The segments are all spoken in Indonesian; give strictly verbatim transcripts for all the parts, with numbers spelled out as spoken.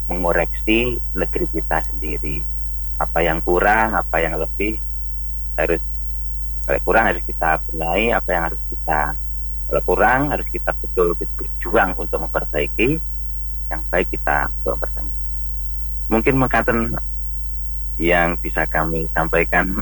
mengoreksi negeri kita sendiri. Apa yang kurang, apa yang lebih harus, kalau kurang harus kita benahi, apa yang harus kita, kalau kurang harus kita betul-betul berjuang untuk memperbaiki, yang baik kita untuk memperbaiki. Mungkin mengatakan yang bisa kami sampaikan.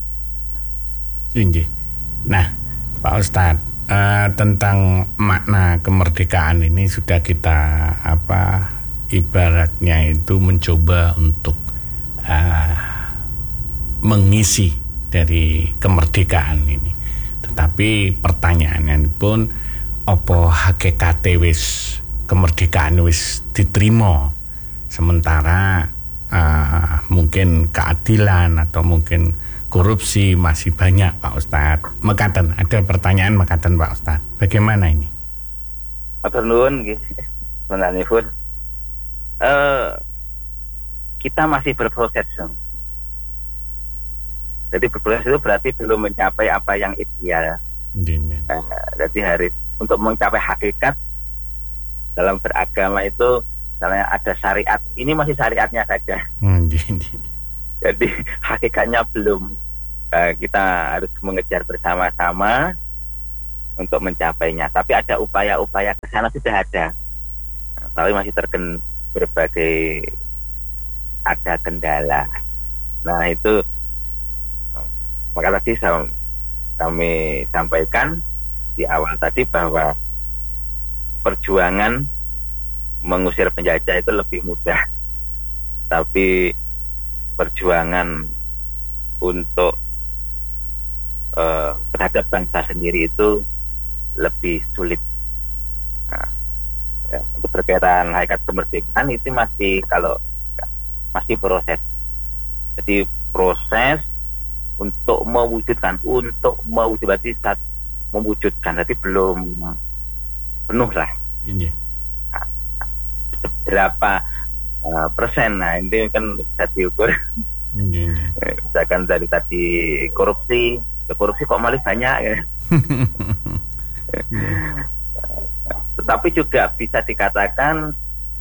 Inji. Nah, Pak Ustadz, uh, tentang makna kemerdekaan ini sudah kita apa ibaratnya itu mencoba untuk uh, mengisi dari kemerdekaan ini. Tetapi pertanyaannya pun apa hakikate wis kemerdekaan wis diterima, sementara uh, mungkin keadilan atau mungkin korupsi masih banyak, Pak Ustadz. Mekaten, ada pertanyaan mekaten Pak Ustadz. Bagaimana ini? Matur nuwun nggih. Sebenarnya pun uh, kita masih berproses. Jadi berproses itu berarti belum mencapai apa yang ideal. Uh, jadi harus untuk mencapai hakikat dalam beragama itu, misalnya ada syariat, ini masih syariatnya saja. Hmm, jadi hakikatnya belum. Uh, kita harus mengejar bersama-sama untuk mencapainya. Tapi ada upaya-upaya ke sana sudah ada. Nah, tapi masih terkena berbagai ada kendala. Nah itu maka tadi kami sampaikan di awal tadi bahwa perjuangan mengusir penjajah itu lebih mudah, tapi perjuangan untuk uh, terhadap bangsa sendiri itu lebih sulit. Nah, ya, untuk berkaitan hakikat kemerdekaan itu masih kalau masih proses. Jadi proses untuk mewujudkan, untuk mewujud berarti saat mewujudkan, berarti belum penuh lah. Ini. Nah, berapa uh, persen? Nah ini kan bisa diukur. Ini, ini. Misalkan dari tadi korupsi, ya korupsi kok malah banyak ya. Tetapi juga bisa dikatakan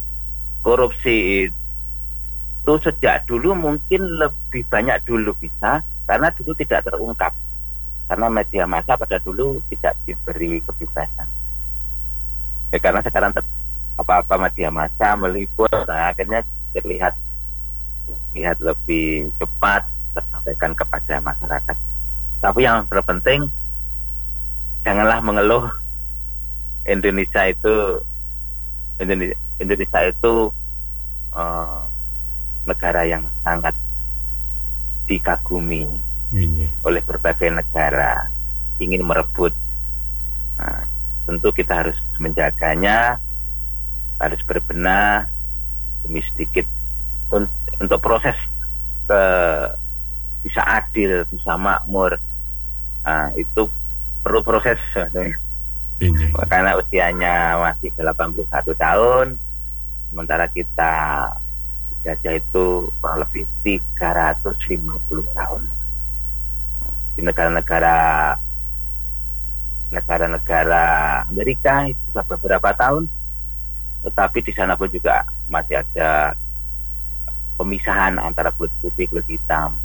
korupsi itu sejak dulu mungkin lebih banyak dulu bisa, karena dulu tidak terungkap, karena media massa pada dulu tidak diberi kebebasan. Ya, karena sekarang ter, apa-apa media massa meliput, nah, akhirnya terlihat lihat lebih cepat tersampaikan kepada masyarakat. Tapi yang terpenting janganlah mengeluh. Indonesia itu Indonesia, Indonesia itu uh, negara yang sangat dikagumi ini oleh berbagai negara, ingin merebut. Nah, tentu kita harus menjaganya, harus berbenah demi sedikit untuk, untuk proses ke bisa adil, bisa makmur. Nah, itu perlu proses. Ini. Karena usianya masih delapan puluh satu tahun, sementara kita jajah itu kurang lebih tiga ratus lima puluh tahun. Di negara-negara negara-negara Amerika itu sudah beberapa tahun, tetapi di sana pun juga masih ada pemisahan antara kulit putih kulit hitam,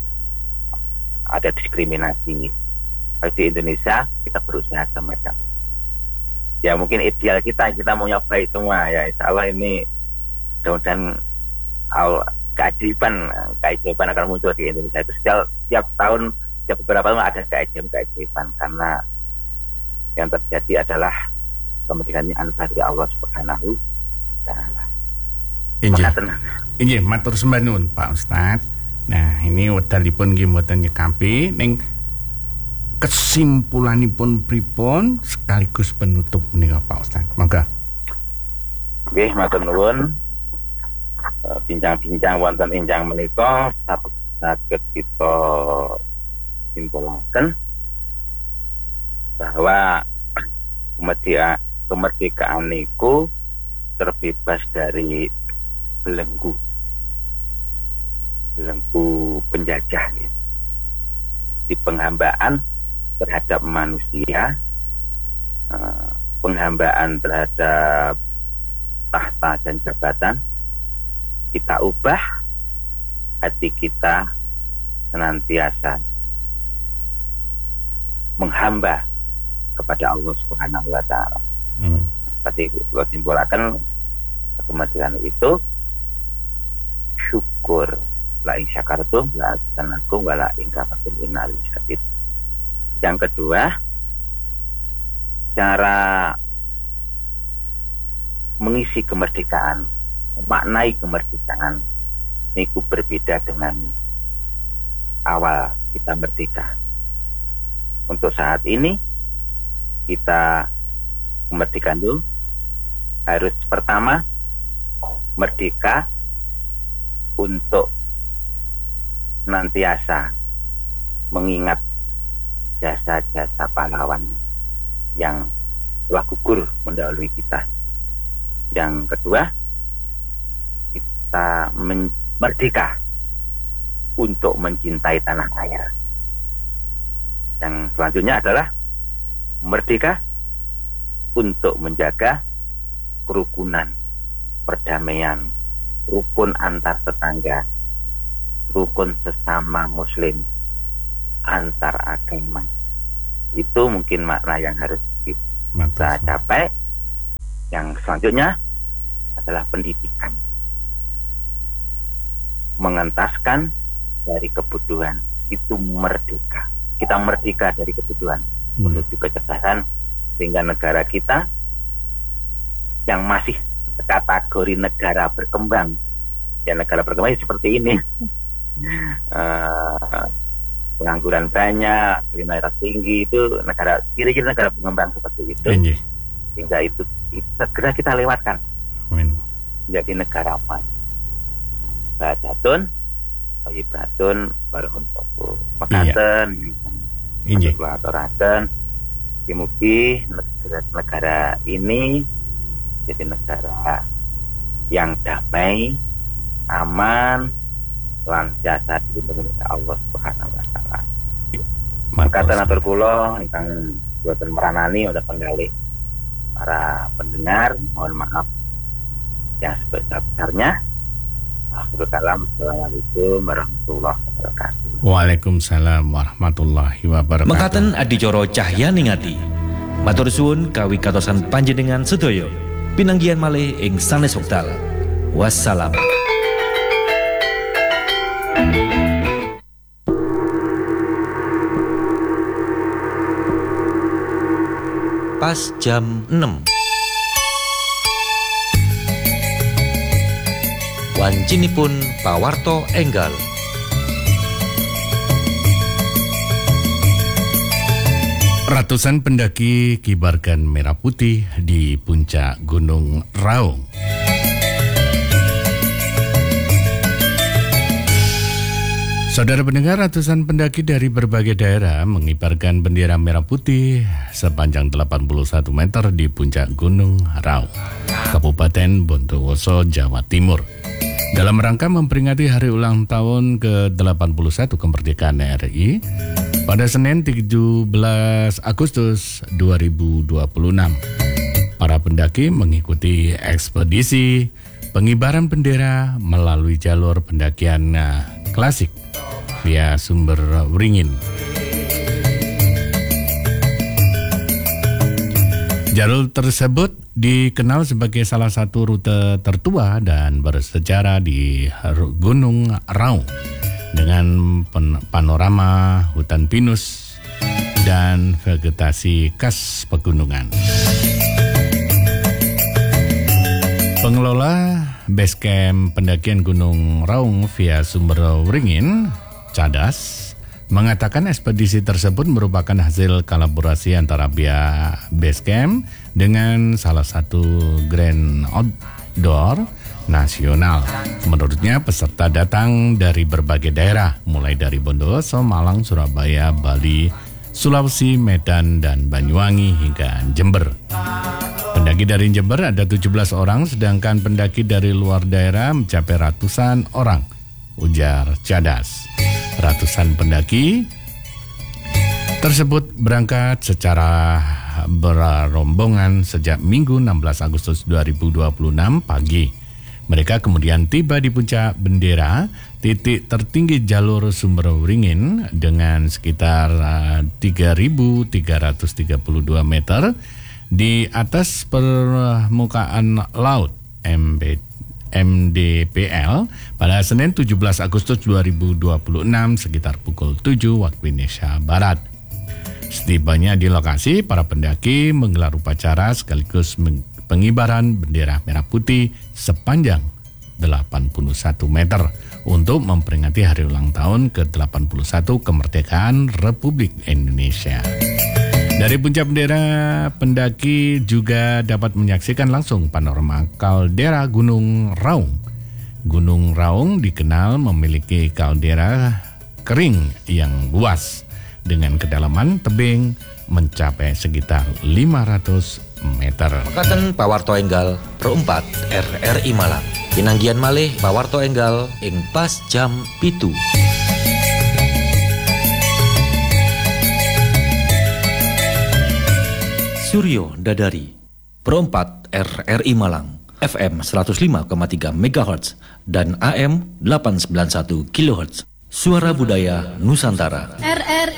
ada diskriminasi. Di Indonesia kita berusaha semacam itu. Ya mungkin ideal kita kita mau nyoba itu semua ya, insya Allah ini mudah-mudahan keajaiban keajaiban akan muncul di Indonesia itu. Setiap, setiap tahun, setiap beberapa tahun ada keajaiban-keajaiban, karena yang terjadi adalah kemerdekaan ini anugerah dari Allah Subhanahu wa Ta'ala. Injih, matur sembah nuwun Pak Ustadz. Nah, ini wedalipun nggih mboten nyekapi ning kesimpulanipun pripun sekaligus penutup menika Pak Ustadz. Monggo. Nggih, matur nuwun. Bincang-bincang wonten enjang menika saged kita simpulaken bahwa kemerdekaan kemerdekaan niku terbebas dari belenggu belenggu penjajah ya. Di penghambaan terhadap manusia, penghambaan terhadap tahta dan jabatan, kita ubah hati kita senantiasa menghamba kepada Allah Subhanahu wa taala. Hmm. Tadi kalau simpulkan kemerdekaan itu syukur, la in syakartum la azidannakum wa la in kafartum innal syadid. Yang kedua, cara mengisi kemerdekaan, memaknai kemerdekaan itu berbeda dengan awal kita merdeka. Untuk saat ini kita kemerdekaan itu harus pertama merdeka untuk senantiasa mengingat jasa-jasa pahlawan yang telah gugur mendahului kita. Yang kedua, kita merdeka untuk mencintai tanah air. Yang selanjutnya adalah merdeka untuk menjaga kerukunan, perdamaian, rukun antar tetangga, rukun sesama muslim, antar agama. Itu mungkin makna yang harus kita capai. Yang selanjutnya adalah pendidikan, mengentaskan dari kebodohan. Itu merdeka. Kita merdeka dari kebodohan hmm. menuju kecerdasan, sehingga negara kita yang masih kategori negara berkembang, ya negara berkembang seperti ini, uh, pengangguran banyak, kriminalitas tinggi, itu negara kira-kira negara berkembang seperti itu. Ini. Sehingga itu, itu segera kita lewatkan Amin. Menjadi negara emas. Badatun Ibatun Barahun Popo Mekaten Injih Aturaken Mugi negara, negara ini jadi negara yang damai, aman, lancar dilindungi oleh Allah Subhanahu wa taala. Mekaten atur kula ingkang boten meranani udah penggali para pendengar, mohon maaf yang sebesar-besarnya. Assalamualaikum warahmatullahi wabarakatuh. Waalaikumsalam warahmatullahi wabarakatuh. Mekaten adicara cahya ning ati. Matur suwun kawigatosan panjenengan sedaya. Pinanggihan malih ing sanes wekdal. Wassalam. Pas jam enam. Wancinipun pawarto enggal. Ratusan pendaki kibarkan merah putih di puncak Gunung Raung. Saudara pendengar, ratusan pendaki dari berbagai daerah mengibarkan bendera merah putih sepanjang delapan puluh satu meter di puncak Gunung Raung, Kabupaten Bondowoso, Jawa Timur, dalam rangka memperingati hari ulang tahun ke delapan puluh satu kemerdekaan R I pada Senin tujuh belas Agustus dua ribu dua puluh enam. Para pendaki mengikuti ekspedisi pengibaran bendera melalui jalur pendakian klasik via Sumber Wringin. Jalur tersebut dikenal sebagai salah satu rute tertua dan bersejarah di Gunung Raung dengan panorama hutan pinus dan vegetasi khas pegunungan. Pengelola base camp pendakian Gunung Raung via Sumber Wringin, Cadas, mengatakan ekspedisi tersebut merupakan hasil kolaborasi antara pihak base camp dengan salah satu grand outdoor nasional. Menurutnya peserta datang dari berbagai daerah, mulai dari Bondowoso, Malang, Surabaya, Bali, Sulawesi, Medan, dan Banyuwangi hingga Jember. Pendaki dari Jember ada tujuh belas orang, sedangkan pendaki dari luar daerah mencapai ratusan orang, ujar Cadas. Ratusan pendaki tersebut berangkat secara berombongan sejak Minggu enam belas Agustus dua ribu dua puluh enam pagi Mereka kemudian tiba di puncak bendera, titik tertinggi jalur Sumberwringin dengan sekitar uh, tiga ribu tiga ratus tiga puluh dua meter di atas permukaan laut M D P L pada Senin tujuh belas Agustus dua ribu dua puluh enam sekitar pukul tujuh waktu Indonesia Barat. Setibanya di lokasi, para pendaki menggelar upacara sekaligus pengibaran bendera merah putih sepanjang delapan puluh satu meter untuk memperingati hari ulang tahun ke delapan puluh satu kemerdekaan Republik Indonesia. Dari puncak bendera, pendaki juga dapat menyaksikan langsung panorama kaldera Gunung Raung. Gunung Raung dikenal memiliki kaldera kering yang luas dengan kedalaman tebing mencapai sekitar lima ratus meter. Mekaten pawarto enggal perempat R R I Malang. Pinanggian malih pawarto enggal ing pas jam pitu. Suryo Dadari perempat R R I Malang F M seratus lima koma tiga megahertz dan A M delapan ratus sembilan puluh satu kilohertz. Suara Budaya Nusantara. R R